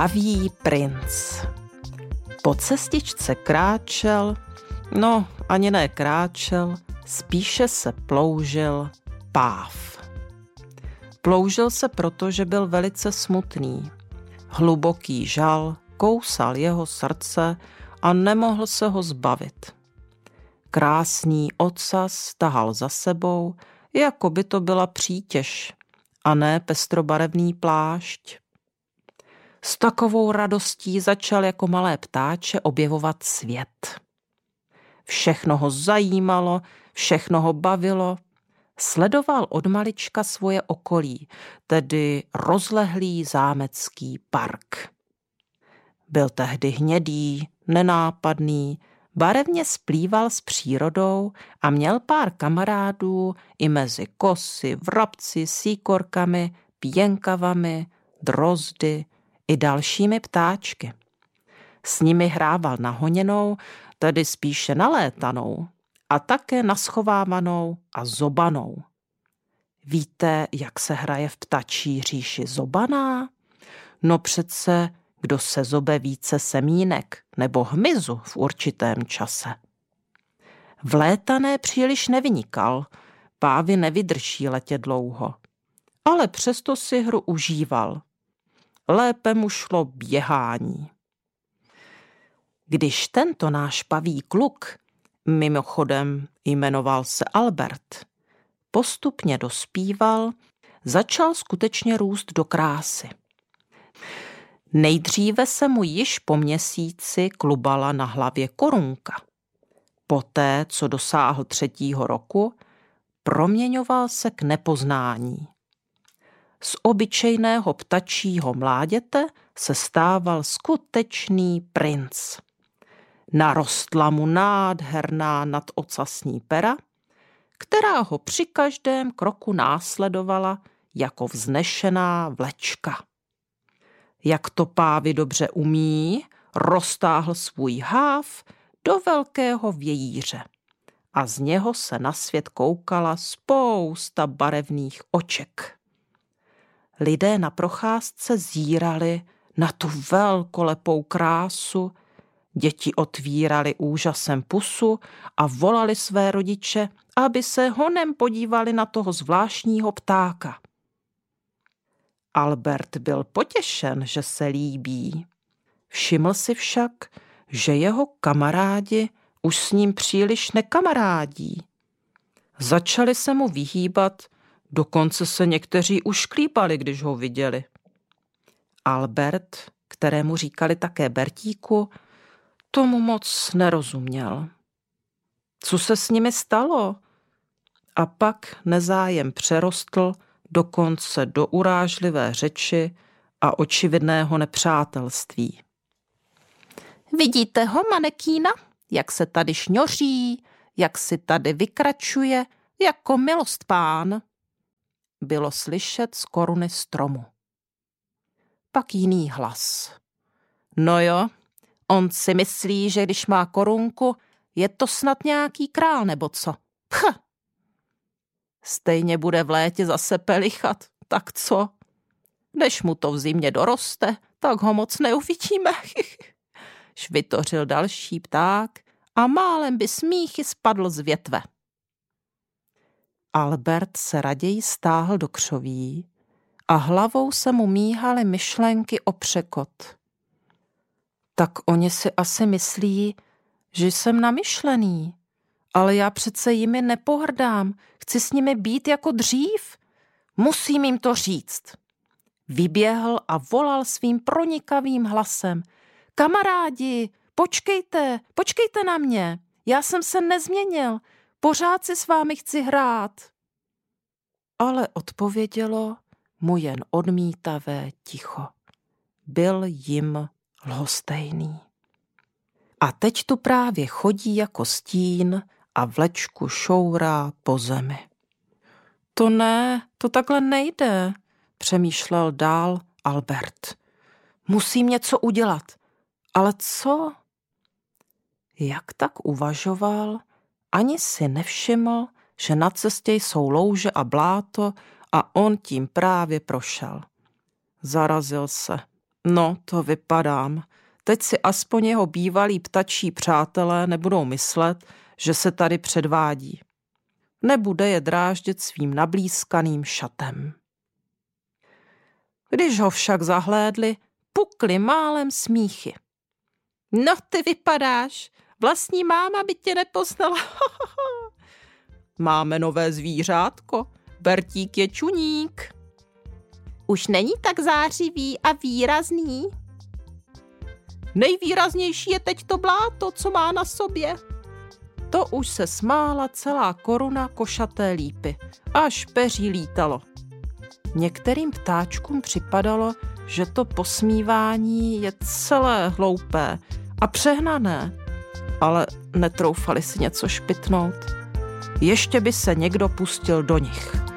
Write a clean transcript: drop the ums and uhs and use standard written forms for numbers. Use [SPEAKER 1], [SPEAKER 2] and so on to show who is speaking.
[SPEAKER 1] Paví princ. Po cestičce kráčel, no ani ne kráčel, spíše se ploužil páv. Ploužil se proto, že byl velice smutný. Hluboký žal kousal jeho srdce a nemohl se ho zbavit. Krásný ocas tahal za sebou, jako by to byla přítěž a ne pestrobarevný plášť. S takovou radostí začal jako malé ptáče objevovat svět. Všechno ho zajímalo, všechno ho bavilo. Sledoval od malička svoje okolí, tedy rozlehlý zámecký park. Byl tehdy hnědý, nenápadný, barevně splýval s přírodou a měl pár kamarádů i mezi kosy, vrabci, síkorkami, pěnkavami, drozdy i dalšími ptáčky. S nimi hrával na honěnou, tedy spíše nalétanou, a také naschovávanou a zobanou. Víte, jak se hraje v ptačí říši zobaná? No přece, kdo se zobe více semínek nebo hmyzu v určitém čase. V létané příliš nevynikal, pávy nevydrží letět dlouho, ale přesto si hru užíval. Lépe mu šlo běhání. Když tento náš paví kluk, mimochodem jmenoval se Albert, postupně dospíval, začal skutečně růst do krásy. Nejdříve se mu již po měsíci klubala na hlavě korunka. Poté, co dosáhl 3. roku, proměňoval se k nepoznání. Z obyčejného ptačího mláděte se stával skutečný princ. Narostla mu nádherná nadocasní pera, která ho při každém kroku následovala jako vznešená vlečka. Jak to pávy dobře umí, roztáhl svůj háv do velkého vějíře a z něho se na svět koukala spousta barevných oček. Lidé na procházce zírali na tu velkolepou krásu, děti otvírali úžasem pusu a volali své rodiče, aby se honem podívali na toho zvláštního ptáka. Albert byl potěšen, že se líbí. Všiml si však, že jeho kamarádi už s ním příliš nekamarádí. Začali se mu vyhýbat, dokonce se někteří ušklípali, když ho viděli. Albert, kterému říkali také Bertíku, tomu moc nerozuměl. Co se s nimi stalo? A pak nezájem přerostl dokonce do urážlivé řeči a očividného nepřátelství. Vidíte ho, manekína, jak se tady šňoří, jak si tady vykračuje, jako milostpán, bylo slyšet z koruny stromu. Pak jiný hlas. No jo, on si myslí, že když má korunku, je to snad nějaký král nebo co? Pch! Stejně bude v létě zase pelichat, tak co? Než mu to v zimě doroste, tak ho moc neuvidíme. Švitořil další pták a málem by smíchy spadl z větve. Albert se raději stáhl do křoví a hlavou se mu míhaly myšlenky o překot. Tak oni si asi myslí, že jsem namyšlený, ale já přece jimi nepohrdám, chci s nimi být jako dřív. Musím jim to říct. Vyběhl a volal svým pronikavým hlasem. Kamarádi, počkejte na mě, já jsem se nezměnil, pořád si s vámi chci hrát. Ale odpovědělo mu jen odmítavé ticho. Byl jim lhostejný. A teď tu právě chodí jako stín a vlečku šourá po zemi. To ne, to takhle nejde, přemýšlel dál Albert. Musím něco udělat. Ale co? Jak tak uvažoval, ani si nevšiml, že na cestě jsou louže a bláto a on tím právě prošel. Zarazil se. No, to vypadám. Teď si aspoň jeho bývalí ptačí přátelé nebudou myslet, že se tady předvádí. Nebude je dráždět svým nablízkaným šatem. Když ho však zahlédli, pukli málem smíchy. No, ty vypadáš, vlastní máma by tě nepoznala. Máme nové zvířátko, Bertík je čuník. Už není tak zářivý a výrazný. Nejvýraznější je teď to bláto, co má na sobě. To už se smála celá koruna košaté lípy, až peří lítalo. Některým ptáčkům připadalo, že to posmívání je celé hloupé a přehnané, ale netroufali si něco špitnout. Ještě by se někdo pustil do nich.